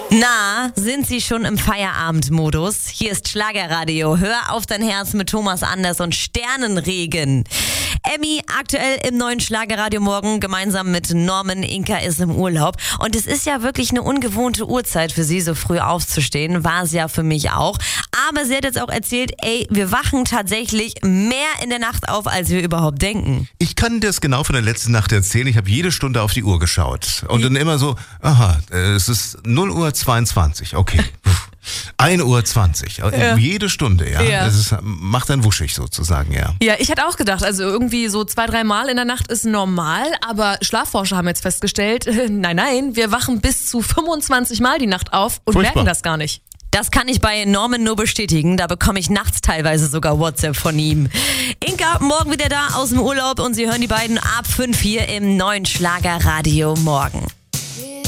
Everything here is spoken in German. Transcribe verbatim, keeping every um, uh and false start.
Na, sind Sie schon im Feierabendmodus? Hier ist Schlagerradio. Hör auf dein Herz mit Thomas Anders und Sternenregen. Emmy aktuell im neuen Schlagerradio morgen gemeinsam mit Norman. Inka ist im Urlaub. Und es ist ja wirklich eine ungewohnte Uhrzeit für sie, so früh aufzustehen. War es ja für mich auch. Aber sie hat jetzt auch erzählt, ey, wir wachen tatsächlich mehr in der Nacht auf, als wir überhaupt denken. Ich kann dir das genau von der letzten Nacht erzählen. Ich habe jede Stunde auf die Uhr geschaut. Und dann immer so, aha, es ist null Uhr zweiundzwanzig, okay. ein Uhr zwanzig, Ja. Jede Stunde, ja. Ja. Das ist, macht dann wuschig sozusagen, ja. Ja, ich hatte auch gedacht, also irgendwie so zwei, drei Mal in der Nacht ist normal, aber Schlafforscher haben jetzt festgestellt, äh, nein, nein, wir wachen bis zu fünfundzwanzig Mal die Nacht auf und Furchtbar. merken das gar nicht. Das kann ich bei Norman nur bestätigen. Da bekomme ich nachts teilweise sogar WhatsApp von ihm. Inka, morgen wieder da aus dem Urlaub und Sie hören die beiden ab fünf hier im neuen Schlagerradio morgen.